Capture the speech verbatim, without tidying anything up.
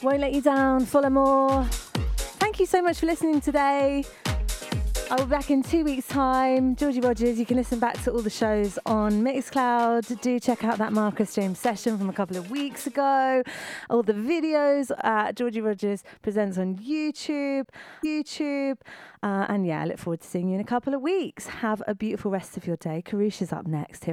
Won't Let You Down, Follow Thank you so much for listening today. I'll be back in two weeks' time. Georgie Rogers, you can listen back to all the shows on Mixcloud. Do check out that Marcus James session from a couple of weeks ago. All the videos at Georgie Rogers Presents on YouTube. YouTube. Uh, and yeah, I look forward to seeing you in a couple of weeks. Have a beautiful rest of your day. Karusha's up next here.